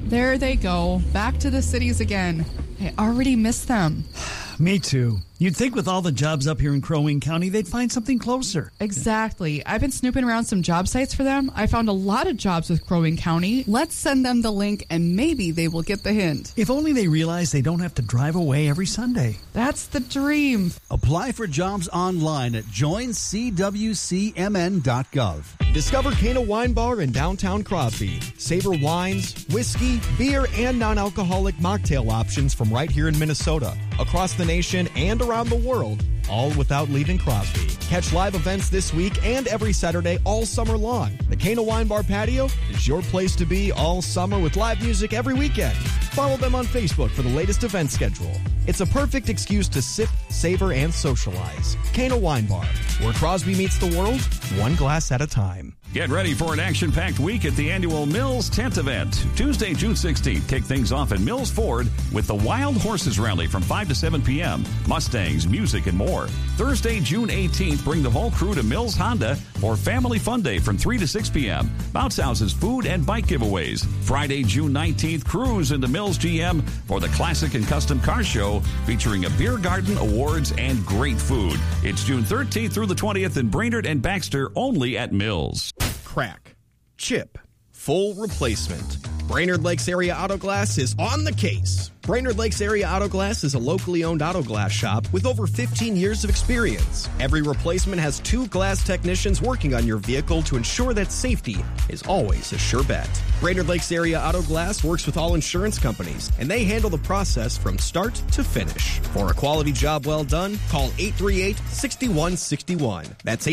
There they go, back to the cities again. I already miss them. Me too. You'd think with all the jobs up here in Crow Wing County, they'd find something closer. Exactly. I've been snooping around some job sites for them. I found a lot of jobs with Crow Wing County. Let's send them the link and maybe they will get the hint. If only they realize they don't have to drive away every Sunday. That's the dream. Apply for jobs online at joincwcmn.gov. Discover Cana Wine Bar in downtown Crosby. Savor wines, whiskey, beer, and non-alcoholic mocktail options from right here in Minnesota, across the nation, and around the world, all without leaving Crosby. Catch live events this week and every Saturday all summer long. The Cana Wine Bar patio is your place to be all summer with live music every weekend. Follow them on Facebook for the latest event schedule. It's a perfect excuse to sip, savor, and socialize. Cana Wine Bar, where Crosby meets the world, one glass at a time. Get ready for an action-packed week at the annual Mills Tent Event. Tuesday, June 16th, kick things off at Mills Ford with the Wild Horses Rally from 5 to 7 p.m., Mustangs, music, and more. Thursday, June 18th, bring the whole crew to Mills Honda for Family Fun Day from 3 to 6 p.m., Bounce Houses, food, and bike giveaways. Friday, June 19th, cruise into Mills GM for the Classic and Custom Car Show featuring a beer garden, awards, and great food. It's June 13th through the 20th in Brainerd and Baxter, only at Mills. Crack, chip, full replacement. Brainerd Lakes Area Auto Glass is on the case. Brainerd Lakes Area Auto Glass is a locally owned auto glass shop with over 15 years of experience. Every replacement has 2 glass technicians working on your vehicle to ensure that safety is always a sure bet. Brainerd Lakes Area Auto Glass works with all insurance companies, and they handle the process from start to finish. For a quality job well done, call 838-6161. That's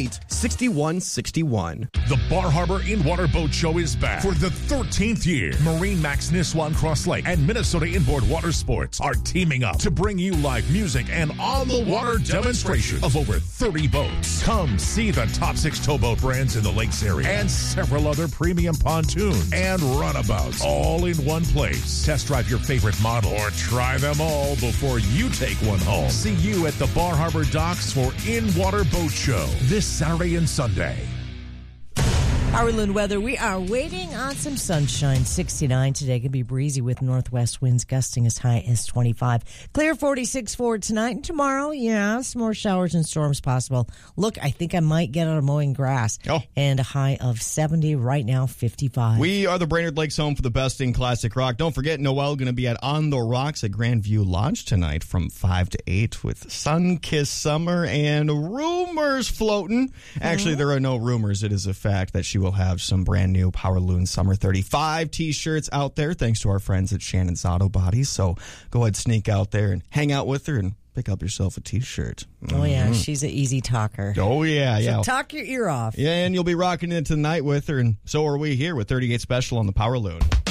838-6161. The Bar Harbor In-Water Boat Show is back for the 13th year. Marine Max Niswan Cross Lake and Minnesota Inboard Water Sports are teaming up to bring you live music and on-the-water demonstration of over 30 boats. Come see the top 6 towboat brands in the lakes area and several other premium pontoon and runabouts all in one place. Test drive your favorite model or try them all before you take one home. See you at the Bar Harbor Docks for In-Water Boat Show this Saturday and Sunday. Powerloon weather, we are waiting on some sunshine. 69 today. Could be breezy with northwest winds gusting as high as 25. Clear 46 for tonight and tomorrow. Yeah, some more showers and storms possible. Look, I think I might get out of mowing grass. And a high of 70 right now, 55. We are the Brainerd Lakes home for the best in classic rock. Don't forget, Noel going to be at On the Rocks at Grandview Lodge tonight from 5 to 8 with Sun-Kissed Summer and rumors floating. Actually, there are no rumors. It is a fact that she will have some brand new Powerloon Summer 35 t-shirts out there thanks to our friends at Shannon's Auto Bodies. So go ahead, sneak out there and hang out with her and pick up yourself a t-shirt. Oh, yeah, she's an easy talker. Oh, yeah, yeah. So talk your ear off. Yeah, and you'll be rocking it tonight with her, and so are we here with 38 Special on the Powerloon.